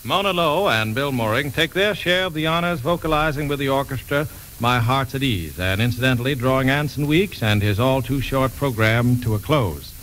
Mona Lowe and Bill Mooring take their share of the honors vocalizing with the orchestra My Heart's at Ease, and incidentally drawing Anson Weeks and his all-too-short program to a close.